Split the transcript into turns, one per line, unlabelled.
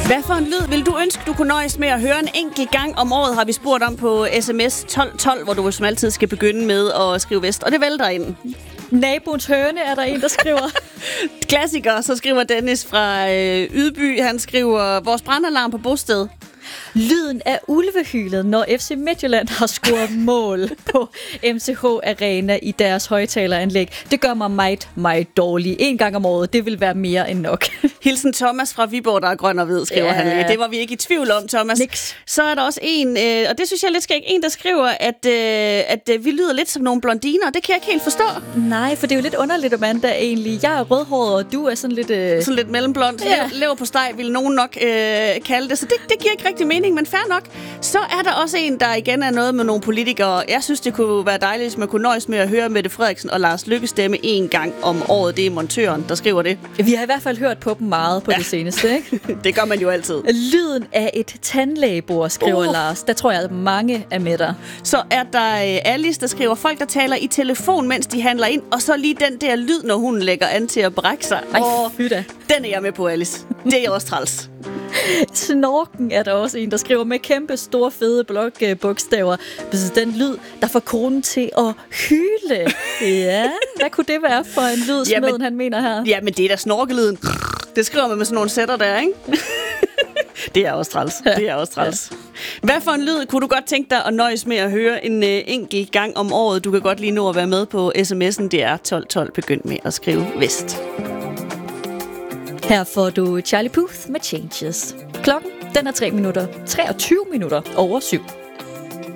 Hvad for en lyd vil du ønske, du kunne nøjes med at høre en enkelt gang om året, har vi spurgt om på sms 1212, hvor du som altid skal begynde med at skrive vest. Og det vælter ind.
Naboens høne er der en, der skriver.
Klassiker, så skriver Dennis fra Ydby. Han skriver, vores brandalarm på bosted.
Lyden af ulvehylet, når FC Midtjylland har scoret mål på MCH Arena i deres højtaleranlæg. Det gør mig meget, meget dårlig. En gang om året, det vil være mere end nok.
Hilsen Thomas fra Viborg, der er grøn og hvid, skriver han lige. Det var vi ikke i tvivl om, Thomas.
Niks.
Så er der også en, og det synes jeg lidt skægt, en, der skriver, at vi lyder lidt som nogle blondiner. Det kan jeg ikke helt forstå.
Nej, for det er jo lidt underligt, Amanda, egentlig. Jeg er rødhåret, og du er sådan lidt...
Sådan lidt mellemblond.
Ja.
Lever på steg, vil nogen nok kalde det. Så det giver ikke rigtig mening, men fair nok. Så er der også en, der igen er noget med nogle politikere. Jeg synes, det kunne være dejligt, hvis man kunne nøjes med at høre Mette Frederiksen og Lars Løkke stemme en gang om året. Det er montøren, der skriver det.
Vi har i hvert fald hørt på dem meget på det seneste, ikke?
Det gør man jo altid.
Lyden af et tandlægebord, skriver Lars. Der tror jeg, at mange er med dig.
Så er der Alice, der skriver, folk, der taler i telefon, mens de handler ind, og så lige den der lyd, når hun lægger an til at brække sig.
Ej, fy da.
Den er jeg med på, Alice. Det er også træls.
Snorken er der også en, der skriver med kæmpe, store, fede blokbogstaver. Den lyd, der får konen til at hyle. Ja, hvad kunne det være for en lyd, smeden han mener her?
Jamen, det er da snorkelyden. Det skriver man med sådan nogle sætter der, ikke? Det er også træls. Ja. Det er også træls. Ja. Hvad for en lyd kunne du godt tænke dig at nøjes med at høre en enkelt gang om året? Du kan godt lige nå at være med på sms'en. Det er 1212. Begynd med at skrive vest.
Her får du Charlie Puth med Changes. Klokken, den er 23 minutter over 7.